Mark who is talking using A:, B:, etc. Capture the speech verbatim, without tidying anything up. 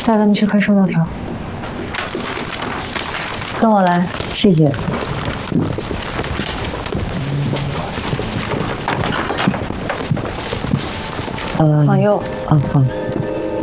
A: 带他们去看收稻条。跟我来。
B: 谢谢。呃，
A: 往右。
B: 啊，好。